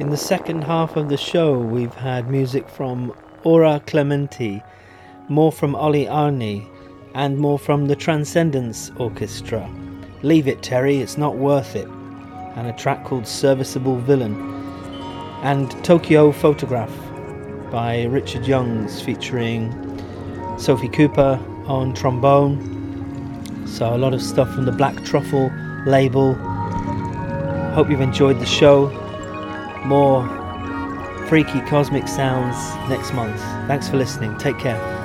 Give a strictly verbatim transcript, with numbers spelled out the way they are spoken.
In the second half of the show, we've had music from Ora Clementi, more from Ollie Arni, and more from the Transcendence Orchestra. Leave It Terry, It's Not Worth It, and a track called Serviceable Villain, and Tokyo Photograph by Richard Youngs featuring Sophie Cooper on trombone. So a lot of stuff from the Black Truffle label. Hope you've enjoyed the show. More freaky cosmic sounds next month. Thanks for listening. Take care.